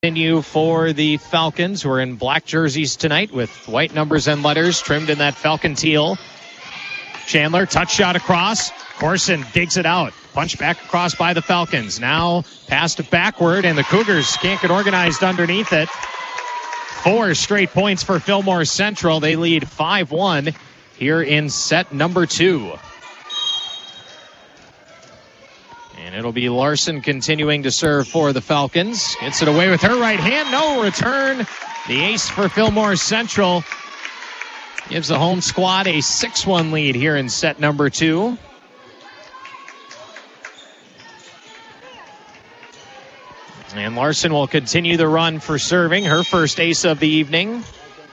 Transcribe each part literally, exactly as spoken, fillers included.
Continue for the Falcons, who are in black jerseys tonight with white numbers and letters trimmed in that Falcon teal. Chandler, touch shot across. Corson digs it out. Punch back across by the Falcons. Now passed backward, and the Cougars can't get organized underneath it. Four straight points for Fillmore Central. They lead five one here in set number two. And it'll be Larson continuing to serve for the Falcons. Gets it away with her right hand. No return. The ace for Fillmore Central gives the home squad a six one lead here in set number two. And Larson will continue the run for serving, her first ace of the evening.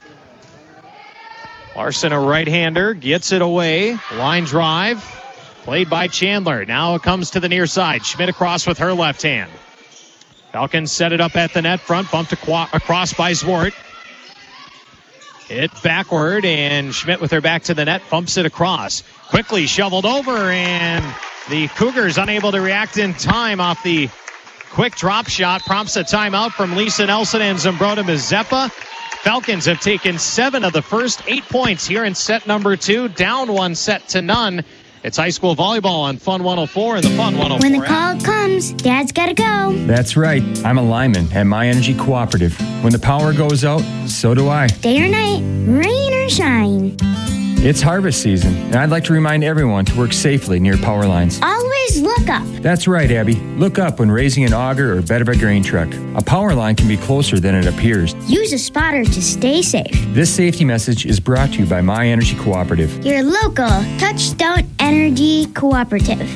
Larson, a right-hander, gets it away. Line drive. Played by Chandler. Now it comes to the near side. Schmidt across with her left hand. Falcons set it up at the net front. Bumped across by Zwart. Hit backward, and Schmidt with her back to the net bumps it across. Quickly shoveled over, and the Cougars unable to react in time off the quick drop shot. Prompts a timeout from Lisa Nelson and Zumbrota Mazeppa. Falcons have taken seven of the first eight points here in set number two. Down one set to none. It's high school volleyball on Fun one oh four and the Fun one oh four When the call app. comes, Dad's got to go. That's right. I'm a lineman at My Energy Cooperative. When the power goes out, so do I. Day or night, rain or shine. It's harvest season, and I'd like to remind everyone to work safely near power lines. Always look up. That's right, Abby. Look up when raising an auger or bed of a grain truck. A power line can be closer than it appears. Use a spotter to stay safe. This safety message is brought to you by My Energy Cooperative. Your local Touchstone Energy Cooperative.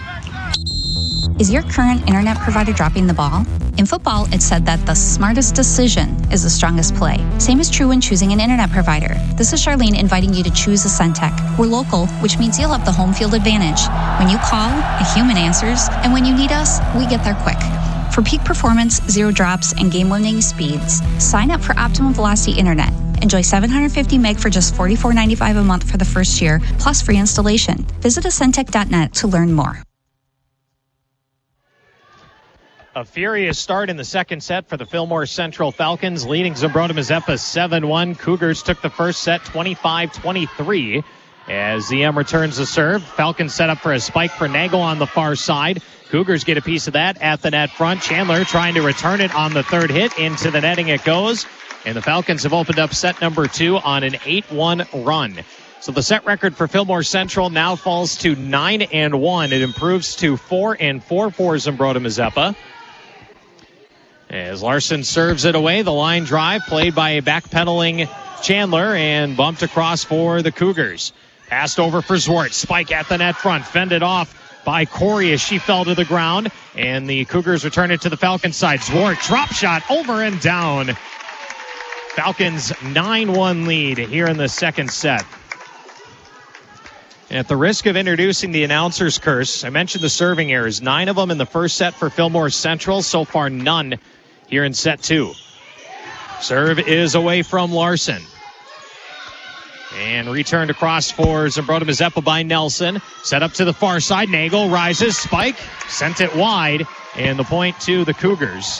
Is your current internet provider dropping the ball? In football, it's said that the smartest decision is the strongest play. Same is true when choosing an internet provider. This is Charlene inviting you to choose a Centec. We're local, which means you'll have the home field advantage. When you call, a human answers, and when you need us, we get there quick. For peak performance, zero drops, and game-winning speeds, sign up for Optimum Velocity Internet. Enjoy seven hundred fifty meg for just forty-four ninety-five a month for the first year, plus free installation. Visit Acentec dot net to learn more. A furious start in the second set for the Fillmore Central Falcons, leading Zumbrota Mazeppa seven one. Cougars took the first set twenty-five twenty-three. As Z M returns the serve, Falcons set up for a spike for Nagel on the far side. Cougars get a piece of that at the net front. Chandler trying to return it on the third hit. Into the netting it goes. And the Falcons have opened up set number two on an eight one run. So the set record for Fillmore Central now falls to nine and one. It improves to four and four for Zumbrota Mazeppa. As Larson serves it away, the line drive played by a backpedaling Chandler and bumped across for the Cougars. Passed over for Zwart. Spike at the net front. Fended off by Corey as she fell to the ground. And the Cougars return it to the Falcons side. Zwart drop shot over and down. Falcons nine one lead here in the second set. And at the risk of introducing the announcer's curse, I mentioned the serving errors. Nine of them in the first set for Fillmore Central. So far, none here in set two. Serve is away from Larson. And returned across for Zumbrota Mazeppa by Nelson. Set up to the far side. Nagel rises. Spike. Sent it wide. And the point to the Cougars.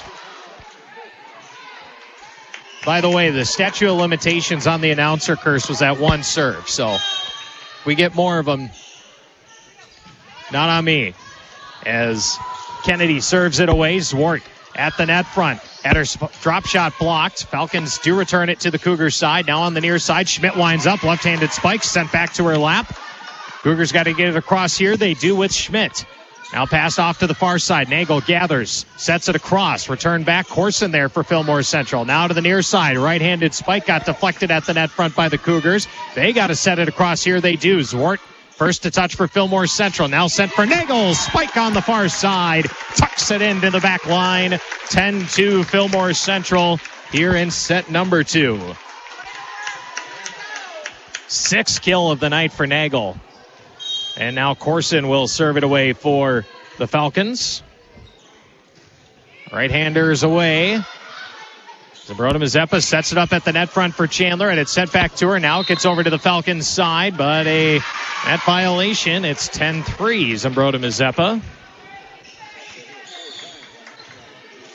By the way, the statute of limitations on the announcer curse was at one serve. So we get more of them. Not on me. As Kennedy serves it away. Zwart at the net front. At her sp- drop shot blocked. Falcons do return it to the Cougars side. Now on the near side. Schmidt winds up. Left-handed spike sent back to her lap. Cougars got to get it across here. They do with Schmidt. Now passed off to the far side. Nagel gathers. Sets it across. Return back. Corson there for Fillmore Central. Now to the near side. Right-handed spike got deflected at the net front by the Cougars. They got to set it across here. They do. Zwart first to touch for Fillmore Central. Now sent for Nagel. Spike on the far side. Tucks it into the back line. ten two Fillmore Central here in set number two. Sixth kill of the night for Nagel. And now Corson will serve it away for the Falcons. Right-handers away. Zumbrota Mazeppa sets it up at the net front for Chandler, and it's sent back to her. Now it gets over to the Falcons side, but a net violation. It's ten three, Zumbrota Mazeppa.